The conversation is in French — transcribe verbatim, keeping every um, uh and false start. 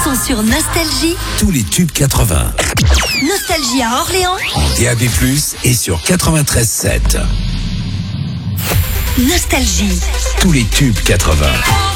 sont sur Nostalgie. Tous les tubes quatre-vingts. Nostalgie à Orléans. En D A B plus, et sur quatre-vingt-treize sept. Nostalgie. Tous les tubes quatre-vingts.